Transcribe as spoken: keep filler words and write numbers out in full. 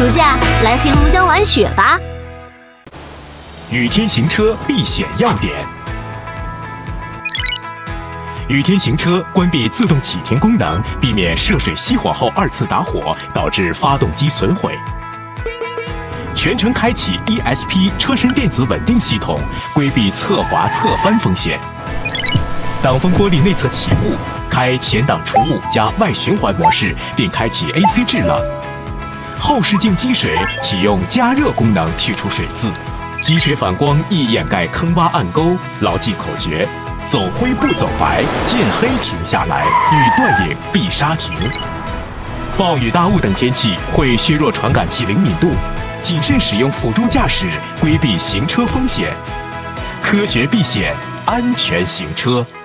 暑假来黑龙江玩雪吧！ 雨天行车避险要点。雨天行车关闭自动启停功能，避免涉水熄火后二次打火，导致发动机损毁。全程开启 E S P 车身电子稳定系统，规避侧滑侧翻风险。挡风玻璃内侧起雾，开前挡除雾加外循环模式，并开启 A C 制冷。后视镜积水启用加热功能去除水渍，积水反光易掩盖坑洼暗沟。牢记口诀：走灰不走白，见黑停下来，遇断影必刹停。暴雨大雾等天气会削弱传感器灵敏度，谨慎使用辅助驾驶，规避行车风险。科学避险，安全行车。